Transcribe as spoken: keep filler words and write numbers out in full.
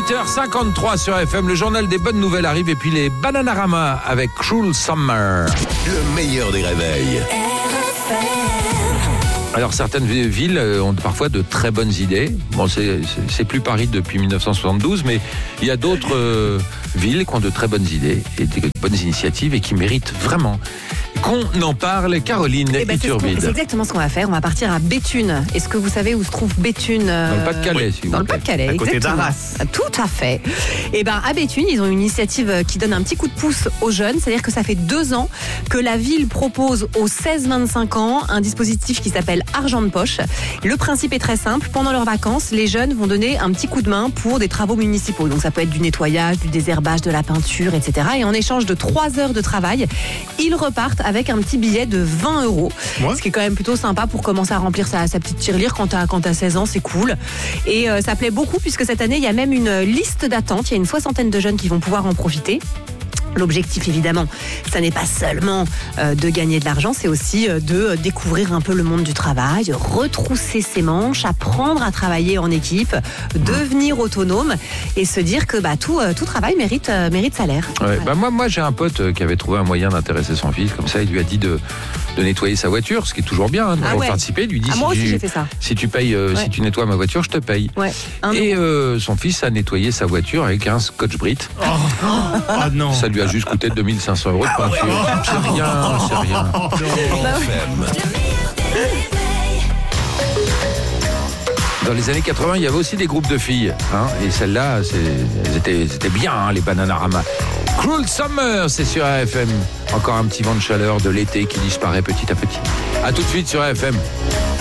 huit heures cinquante-trois sur F M, le journal des bonnes nouvelles arrive et puis les Bananarama avec Cruel Summer. Le meilleur des réveils. Alors certaines villes ont parfois de très bonnes idées. Bon, c'est, c'est, c'est plus Paris depuis dix-neuf cent soixante-douze, mais il y a d'autres euh, villes qui ont de très bonnes idées et de bonnes initiatives et qui méritent vraiment qu'on en parle. Caroline eh ben, Iturbide. C'est, c'est exactement ce qu'on va faire. On va partir à Béthune. Est-ce que vous savez où se trouve Béthune euh... Dans le Pas-de-Calais, oui. si vous Dans voulez. le Pas-de-Calais, à côté exactement. d'Arras. Tout à fait. Et ben à Béthune, ils ont une initiative qui donne un petit coup de pouce aux jeunes. C'est-à-dire que ça fait deux ans que la ville propose aux seize vingt-cinq ans un dispositif qui s'appelle Argent de poche. Le principe est très simple. Pendant leurs vacances, les jeunes vont donner un petit coup de main pour des travaux municipaux. Donc ça peut être du nettoyage, du désherbage, de la peinture, et cetera. Et en échange de trois heures de travail, ils repartent avec un petit billet de vingt euros. Ouais. Ce qui est quand même plutôt sympa pour commencer à remplir sa, sa petite tirelire quand t'as, quand t'as seize ans, c'est cool. Et euh, ça plaît beaucoup puisque cette année, il y a même une liste d'attente. Il y a une soixantaine de jeunes qui vont pouvoir en profiter. L'objectif, évidemment, ça n'est pas seulement euh, de gagner de l'argent, c'est aussi euh, de euh, découvrir un peu le monde du travail, retrousser ses manches, apprendre à travailler en équipe, devenir autonome et se dire que bah, tout, euh, tout travail mérite, euh, mérite salaire. Ouais, Voilà. bah moi, moi, j'ai un pote euh, qui avait trouvé un moyen d'intéresser son fils. Comme ça, il lui a dit de, de nettoyer sa voiture, ce qui est toujours bien hein, Ah pour ouais. participer. Il lui dit Ah, si, moi aussi, tu, j'ai fait ça. si tu payes, euh, Ouais. si tu nettoies ma voiture, je te paye. Ouais. Un Et euro. euh, son fils a nettoyé sa voiture avec un Scotch Brite. Oh, oh non. Ça lui a juste coûté deux mille cinq cents euros de peinture. C'est rien, c'est rien. F M. Dans les années quatre-vingts, il y avait aussi des groupes de filles. Hein, et celles-là, c'est, elles étaient, elles étaient bien, hein, les Bananarama. Cruel Summer, c'est sur A F M. Encore un petit vent de chaleur de l'été qui disparaît petit à petit. A tout de suite sur A F M.